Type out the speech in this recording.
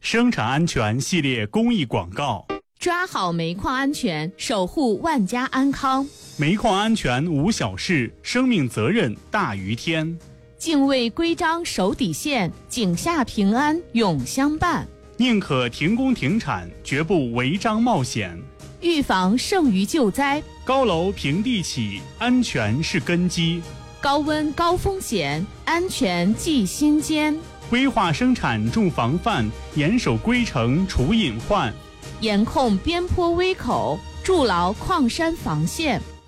生产安全系列公益广告。 抓好煤矿安全，守护万家安康。 煤矿安全无小事，生命责任大于天。 敬畏规章守底线，井下平安永相伴。 宁可停工停产，绝不违章冒险。 预防胜于救灾， 高楼平地起，安全是根基。 高温高风险，安全记心间。 规划生产重防范，严守规程除隐患。 严控边坡危口，筑牢矿山防线。